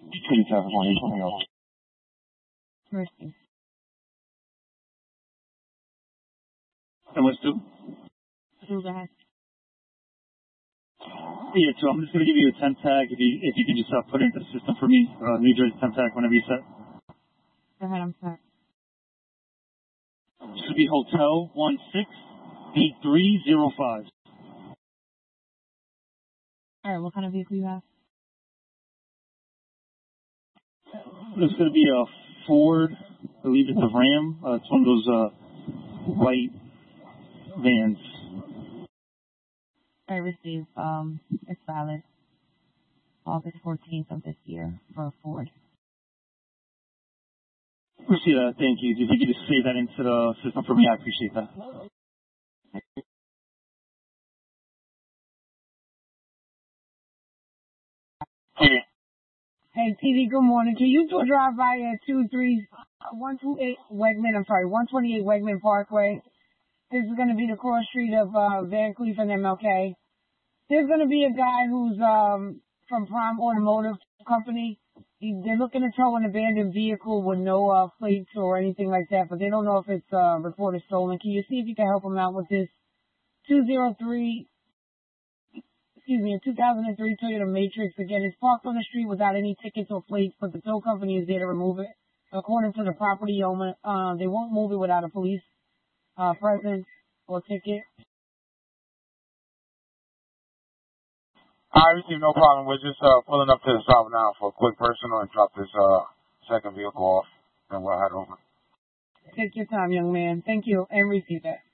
Detroit traffic 1-820. Mercy. And what's 2? 2, go ahead. Yeah, 2. I'm just going to give you a 10 tag if you can just put it in the system for me. New Jersey 10 tag whenever you set. Go ahead, I'm set. Should be Hotel 168305. All right, what kind of vehicle you have? It's going to be a Ford, I believe it's a Ram. It's one of those white vans. I received, it's valid, August 14th of this year for a Ford. Appreciate that. Thank you. If you could just save that into the system for me, I appreciate that. Okay. Hey, TD, good morning. Can you do a drive-by at 128 Wegman Parkway? This is going to be the cross street of Van Cleef and MLK. There's going to be a guy who's from Prime Automotive Company. They're looking to tow an abandoned vehicle with no plates or anything like that, but they don't know if it's reported stolen. Can you see if you can help them out with this? A 2003 Toyota Matrix. Again, it's parked on the street without any tickets or plates, but the tow company is there to remove it. According to the property owner, they won't move it without a police presence or ticket. I received no problem. We're just pulling up to the stop now for a quick personal and drop this second vehicle off, and we'll head over. Take your time, young man. Thank you, and receive that.